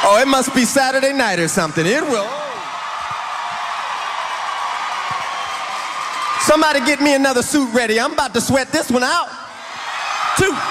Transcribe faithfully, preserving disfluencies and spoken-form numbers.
Oh, it must be Saturday night or something. It will. Somebody get me another suit ready. I'm about to sweat this one out. Two.